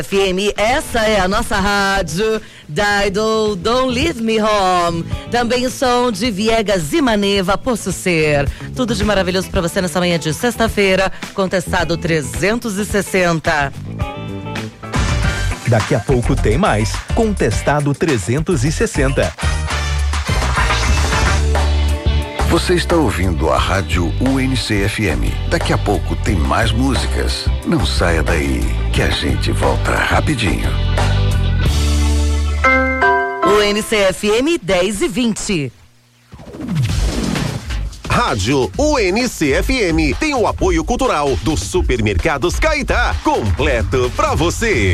FM, essa é a nossa rádio. Dido, Don't Leave Me Home. Também o som de Viegas e Maneva, Posso Ser. Tudo de maravilhoso pra você nessa manhã de sexta-feira. Contestado 360. Daqui a pouco tem mais. Contestado 360. Você está ouvindo a rádio UNC-FM. Daqui a pouco tem mais músicas. Não saia daí, que a gente volta rapidinho. UNC-FM 10:20. Rádio UNC-FM tem o apoio cultural dos Supermercados Caetá. Completo pra você.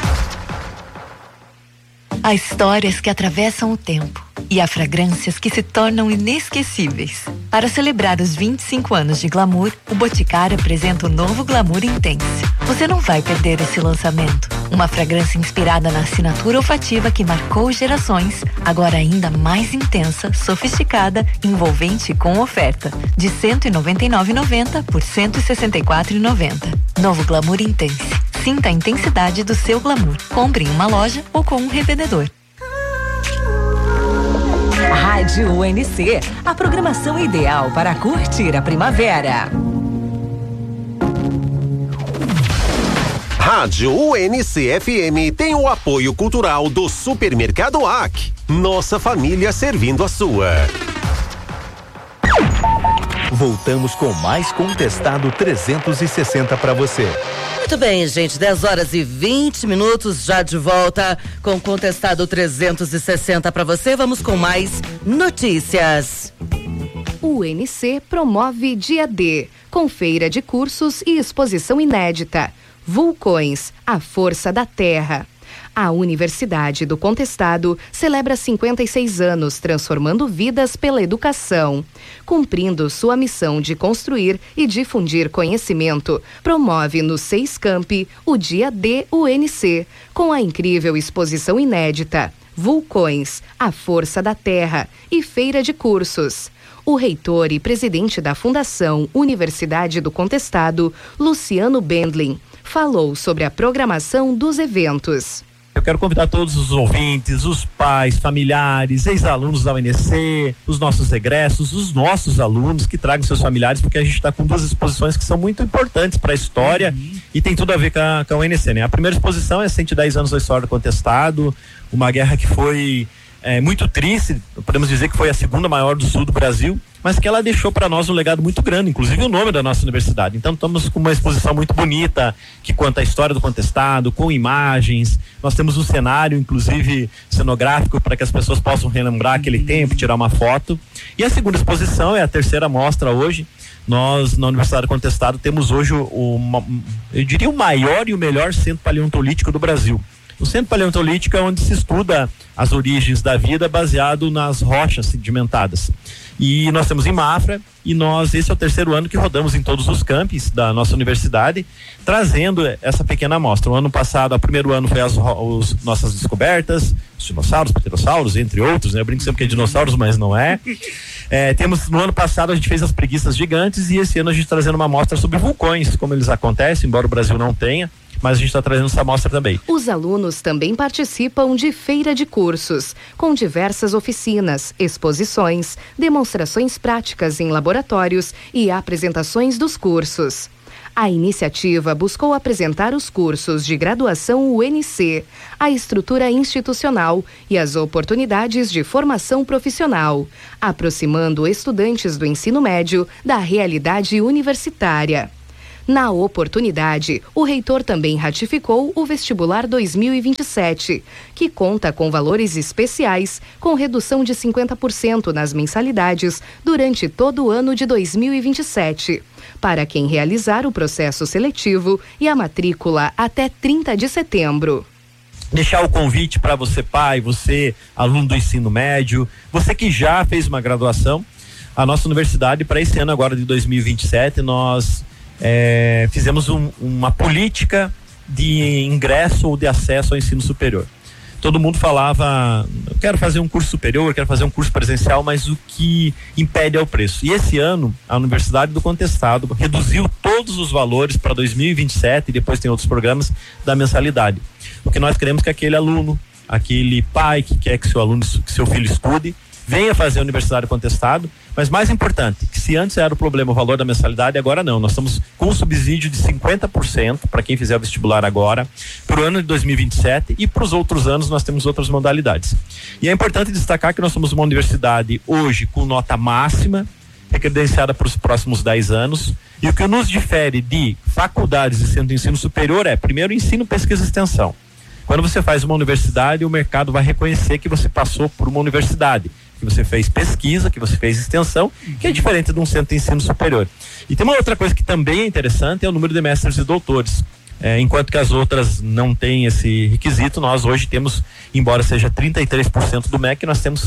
Há histórias que atravessam o tempo e há fragrâncias que se tornam inesquecíveis. Para celebrar os 25 anos de Glamour, o Boticário apresenta o novo Glamour Intense. Você não vai perder esse lançamento. Uma fragrância inspirada na assinatura olfativa que marcou gerações, agora ainda mais intensa, sofisticada, envolvente e com oferta. De R$ 199,90 por R$ 164,90. Novo Glamour Intense. Sinta a intensidade do seu glamour. Compre em uma loja ou com um revendedor. Rádio UNC, a programação ideal para curtir a primavera. Rádio UNC-FM tem o apoio cultural do Supermercado AC. Nossa família servindo a sua. Voltamos com mais Contestado 360 para você. Muito bem, gente, 10h20, já de volta com Contestado 360 para você. Vamos com mais notícias. O UNC promove Dia D, com feira de cursos e exposição inédita. Vulcões, a força da terra. A Universidade do Contestado celebra 56 anos transformando vidas pela educação. Cumprindo sua missão de construir e difundir conhecimento, promove nos 6 campi o Dia D UNC, com a incrível exposição inédita Vulcões, a força da terra e feira de cursos. O reitor e presidente da Fundação Universidade do Contestado, Luciano Bendlin, falou sobre a programação dos eventos. Eu quero convidar todos os ouvintes, os pais, familiares, ex-alunos da UNC, os nossos egressos, os nossos alunos que tragam seus familiares, porque a gente está com 2 exposições que são muito importantes para a história e tem tudo a ver com a UNC, né? A primeira exposição é 110 anos da história do Contestado, uma guerra que foi muito triste, podemos dizer que foi a segunda maior do sul do Brasil, mas que ela deixou para nós um legado muito grande, inclusive o nome da nossa universidade. Então estamos com uma exposição muito bonita, que conta a história do Contestado, com imagens. Nós temos um cenário, inclusive cenográfico, para que as pessoas possam relembrar aquele tempo, tirar uma foto. E a segunda exposição é a terceira mostra hoje. Nós, na Universidade do Contestado, temos hoje eu diria o maior e o melhor centro paleontolítico do Brasil. O centro paleontolítico é onde se estuda as origens da vida baseado nas rochas sedimentadas. E nós temos em Mafra, e esse é o 3º ano que rodamos em todos os campos da nossa universidade, trazendo essa pequena amostra. O ano passado, o primeiro ano foi as nossas descobertas, os dinossauros, pterossauros, entre outros, né? Eu brinco sempre que é dinossauros, mas não é. No ano passado a gente fez as preguiças gigantes, e esse ano a gente trazendo uma amostra sobre vulcões, como eles acontecem, embora o Brasil não tenha, mas a gente está trazendo essa amostra também. Os alunos também participam de feira de cursos, com diversas oficinas, exposições, demonstrações práticas em laboratórios e apresentações dos cursos. A iniciativa buscou apresentar os cursos de graduação UNC, a estrutura institucional e as oportunidades de formação profissional, aproximando estudantes do ensino médio da realidade universitária. Na oportunidade, o reitor também ratificou o Vestibular 2027, que conta com valores especiais, com redução de 50% nas mensalidades durante todo o ano de 2027, para quem realizar o processo seletivo e a matrícula até 30 de setembro. Deixar o convite para você, pai, você, aluno do ensino médio, você que já fez uma graduação. A nossa universidade, para esse ano agora de 2027, nós fizemos uma política de ingresso ou de acesso ao ensino superior. todo mundo falava, eu quero fazer um curso superior, quero fazer um curso presencial, mas o que impede é o preço. E esse ano, a Universidade do Contestado reduziu todos os valores para 2027, e depois tem outros programas da mensalidade. Porque nós queremos que aquele aluno, aquele pai que quer que seu filho estude, venha fazer a Universidade do Contestado, mas mais importante, que se antes era o problema o valor da mensalidade, agora não, nós estamos com um subsídio de 50% para quem fizer o vestibular agora, para o ano de 2027, e para os outros anos nós temos outras modalidades. E é importante destacar que nós somos uma universidade hoje com nota máxima, credenciada para os próximos 10 anos, e o que nos difere de faculdades e centro de ensino superior é, primeiro, ensino, pesquisa e extensão. Quando você faz uma universidade, o mercado vai reconhecer que você passou por uma universidade, que você fez pesquisa, que você fez extensão, que é diferente de um centro de ensino superior. E tem uma outra coisa que também é interessante, é o número de mestres e doutores. Enquanto que as outras não têm esse requisito, nós hoje temos, embora seja 33% do MEC, nós temos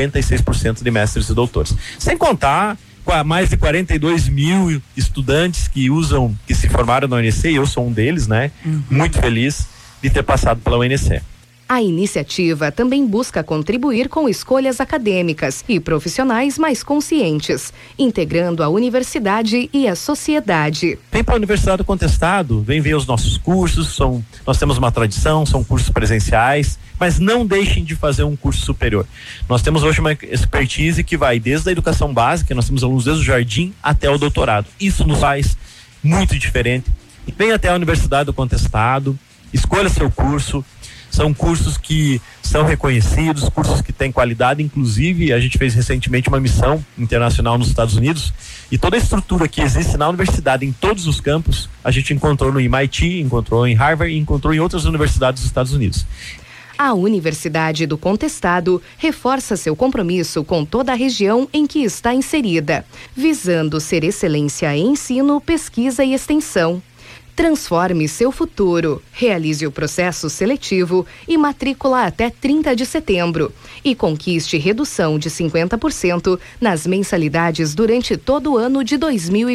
56% de mestres e doutores. Sem contar com mais de 42 mil estudantes que se formaram na UNC, e eu sou um deles, né? Muito feliz de ter passado pela UNC. A iniciativa também busca contribuir com escolhas acadêmicas e profissionais mais conscientes, integrando a universidade e a sociedade. Vem para a Universidade do Contestado, vem ver os nossos cursos, nós temos uma tradição, são cursos presenciais, mas não deixem de fazer um curso superior. Nós temos hoje uma expertise que vai desde a educação básica, nós temos alunos desde o jardim até o doutorado. Isso nos faz muito diferente. Vem até a Universidade do Contestado, escolha seu curso. São cursos que são reconhecidos, cursos que têm qualidade. Inclusive, a gente fez recentemente uma missão internacional nos Estados Unidos, e toda a estrutura que existe na universidade, em todos os campos, a gente encontrou no MIT, encontrou em Harvard e encontrou em outras universidades dos Estados Unidos. A Universidade do Contestado reforça seu compromisso com toda a região em que está inserida, visando ser excelência em ensino, pesquisa e extensão. Transforme seu futuro. Realize o processo seletivo e matrícula até 30 de setembro. E conquiste redução de 50% nas mensalidades durante todo o ano de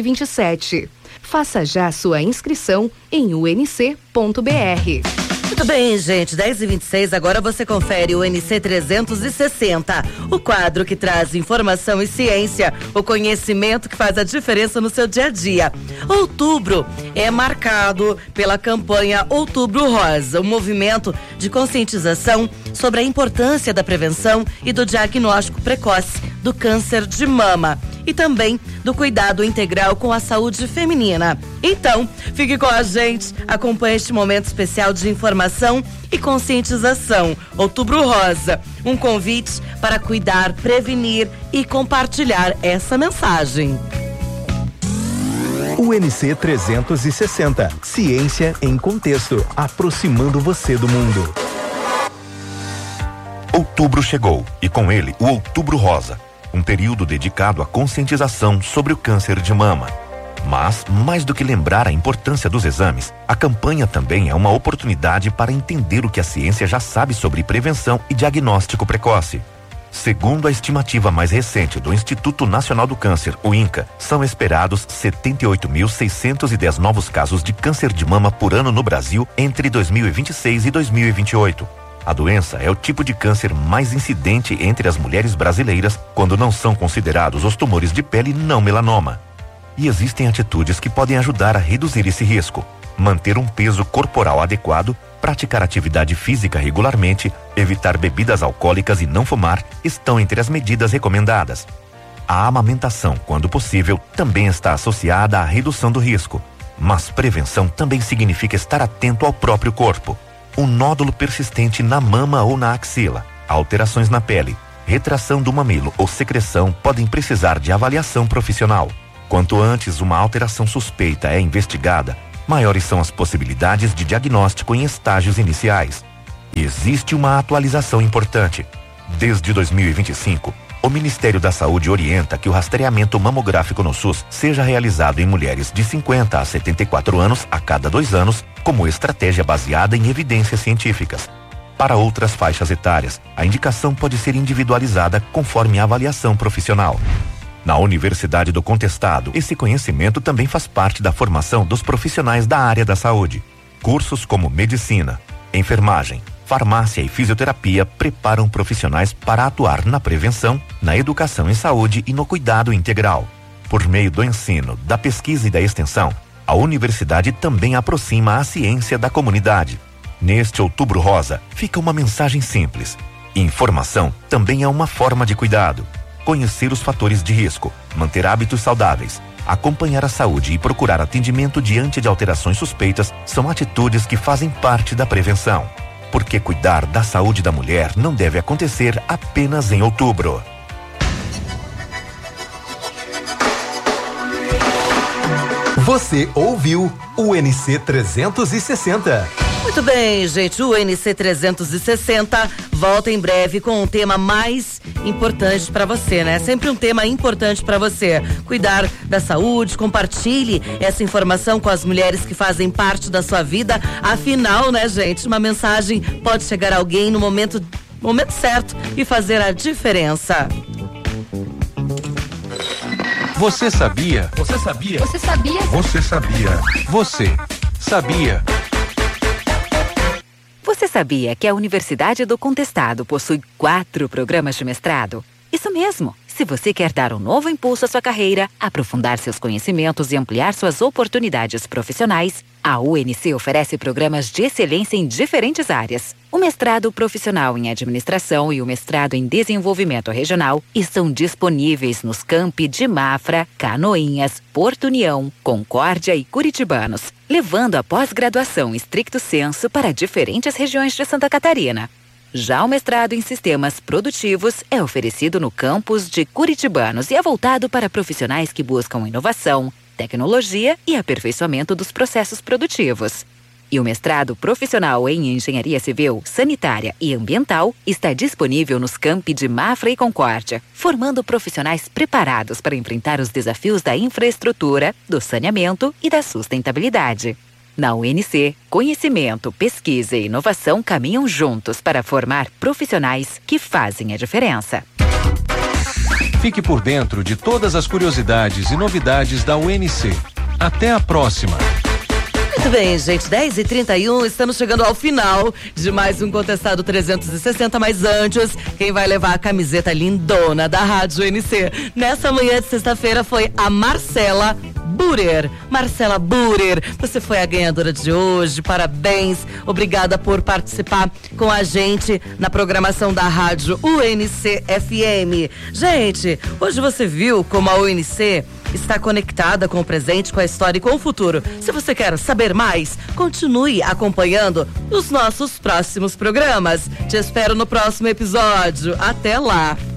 2027. Faça já sua inscrição em unc.br. Muito bem, gente, 10h26, agora você confere o UNC 360, o quadro que traz informação e ciência, o conhecimento que faz a diferença no seu dia a dia. Outubro é marcado pela campanha Outubro Rosa, um movimento de conscientização sobre a importância da prevenção e do diagnóstico precoce do câncer de mama e também do cuidado integral com a saúde feminina. Então, fique com a gente, acompanhe este momento especial de informação e conscientização. Outubro Rosa, um convite para cuidar, prevenir e compartilhar essa mensagem. UNC 360, ciência em contexto, aproximando você do mundo. Outubro chegou e com ele o Outubro Rosa, um período dedicado à conscientização sobre o câncer de mama. Mas, mais do que lembrar a importância dos exames, a campanha também é uma oportunidade para entender o que a ciência já sabe sobre prevenção e diagnóstico precoce. Segundo a estimativa mais recente do Instituto Nacional do Câncer, o INCA, são esperados 78.610 novos casos de câncer de mama por ano no Brasil entre 2026 e 2028. A doença é o tipo de câncer mais incidente entre as mulheres brasileiras quando não são considerados os tumores de pele não melanoma. E existem atitudes que podem ajudar a reduzir esse risco. Manter um peso corporal adequado, praticar atividade física regularmente, evitar bebidas alcoólicas e não fumar estão entre as medidas recomendadas. A amamentação, quando possível, também está associada à redução do risco. Mas prevenção também significa estar atento ao próprio corpo. Um nódulo persistente na mama ou na axila, alterações na pele, retração do mamilo ou secreção podem precisar de avaliação profissional. Quanto antes uma alteração suspeita é investigada, maiores são as possibilidades de diagnóstico em estágios iniciais. Existe uma atualização importante. Desde 2025, o Ministério da Saúde orienta que o rastreamento mamográfico no SUS seja realizado em mulheres de 50 a 74 anos a cada 2 anos, como estratégia baseada em evidências científicas. Para outras faixas etárias, a indicação pode ser individualizada conforme a avaliação profissional. Na Universidade do Contestado, esse conhecimento também faz parte da formação dos profissionais da área da saúde. Cursos como medicina, enfermagem, farmácia e fisioterapia preparam profissionais para atuar na prevenção, na educação em saúde e no cuidado integral. Por meio do ensino, da pesquisa e da extensão, a universidade também aproxima a ciência da comunidade. Neste Outubro Rosa, fica uma mensagem simples. Informação também é uma forma de cuidado. Conhecer os fatores de risco, manter hábitos saudáveis, acompanhar a saúde e procurar atendimento diante de alterações suspeitas são atitudes que fazem parte da prevenção. Porque cuidar da saúde da mulher não deve acontecer apenas em outubro. Você ouviu o NC 360. Muito bem, gente, o NC 360 volta em breve com um tema mais importante para você, né? Sempre um tema importante para você. Cuidar da saúde, compartilhe essa informação com as mulheres que fazem parte da sua vida. Afinal, né, gente, uma mensagem pode chegar a alguém no momento certo e fazer a diferença. Você sabia? Você sabia? Você sabia? Você sabia? Você sabia? Você sabia que a Universidade do Contestado possui 4 programas de mestrado? Isso mesmo! Se você quer dar um novo impulso à sua carreira, aprofundar seus conhecimentos e ampliar suas oportunidades profissionais, a UNC oferece programas de excelência em diferentes áreas. O mestrado profissional em administração e o mestrado em desenvolvimento regional estão disponíveis nos campi de Mafra, Canoinhas, Porto União, Concórdia e Curitibanos, levando a pós-graduação stricto sensu para diferentes regiões de Santa Catarina. Já o mestrado em sistemas produtivos é oferecido no campus de Curitibanos e é voltado para profissionais que buscam inovação, tecnologia e aperfeiçoamento dos processos produtivos. E o mestrado profissional em engenharia civil, sanitária e ambiental está disponível nos campi de Mafra e Concórdia, formando profissionais preparados para enfrentar os desafios da infraestrutura, do saneamento e da sustentabilidade. Na UNC, conhecimento, pesquisa e inovação caminham juntos para formar profissionais que fazem a diferença. Fique por dentro de todas as curiosidades e novidades da UNC. Até a próxima! Muito bem, gente, 10h31, estamos chegando ao final de mais um Contestado 360, mas antes, quem vai levar a camiseta lindona da Rádio UNC nessa manhã de sexta-feira foi a Marcela Burer. Marcela Burer, você foi a ganhadora de hoje, parabéns, obrigada por participar com a gente na programação da Rádio UNC FM. Gente, hoje você viu como a UNC está conectada com o presente, com a história e com o futuro. Se você quer saber mais, continue acompanhando os nossos próximos programas. Te espero no próximo episódio. Até lá!